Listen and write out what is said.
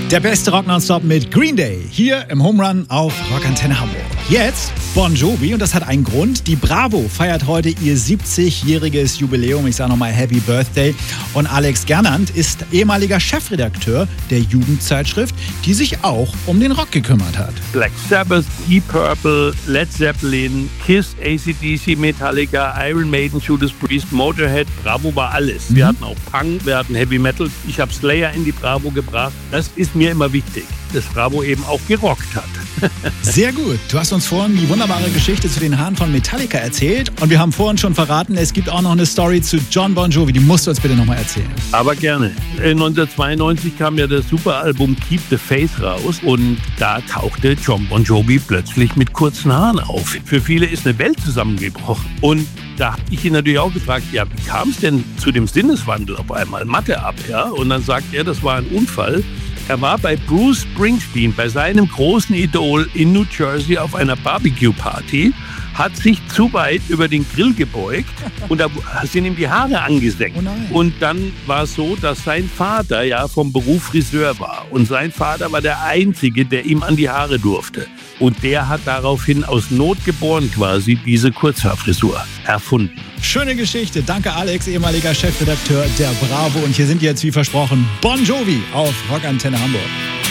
Der beste Rock Nonstop mit Green Day hier im Home Run auf Rockantenne Hamburg. Jetzt Bon Jovi und das hat einen Grund. Die Bravo feiert heute ihr 70-jähriges Jubiläum. Ich sage nochmal Happy Birthday. Und Alex Gernand ist ehemaliger Chefredakteur der Jugendzeitschrift, die sich auch um den Rock gekümmert hat. Black Sabbath, Deep Purple, Led Zeppelin, Kiss, AC/DC, Metallica, Iron Maiden, Judas Priest, Motorhead. Bravo war alles. Wir hatten auch Punk, wir hatten Heavy Metal. Ich habe Slayer in die Bravo gebracht. Das ist mir immer wichtig, dass Bravo eben auch gerockt hat. Sehr gut. Du hast uns vorhin die wunderbare Geschichte zu den Haaren von Metallica erzählt und wir haben vorhin schon verraten, es gibt auch noch eine Story zu John Bon Jovi. Die musst du uns bitte nochmal erzählen. Aber gerne. 1992 kam ja das Superalbum Keep the Faith raus und da tauchte John Bon Jovi plötzlich mit kurzen Haaren auf. Für viele ist eine Welt zusammengebrochen. Und da habe ich ihn natürlich auch gefragt, ja, wie kam es denn zu dem Sinneswandel auf einmal? Matte ab, ja? Und dann sagt er, das war ein Unfall. Er war bei Bruce Springsteen, bei seinem großen Idol in New Jersey auf einer Barbecue-Party, hat sich zu weit über den Grill gebeugt und da sind ihm die Haare angesenkt. Oh und dann war es so, dass sein Vater ja vom Beruf Friseur war. Und sein Vater war der Einzige, der ihm an die Haare durfte. Und der hat daraufhin aus Not geboren quasi diese Kurzhaarfrisur erfunden. Schöne Geschichte. Danke Alex, ehemaliger Chefredakteur der Bravo. Und hier sind jetzt wie versprochen Bon Jovi auf Rockantenne Hamburg.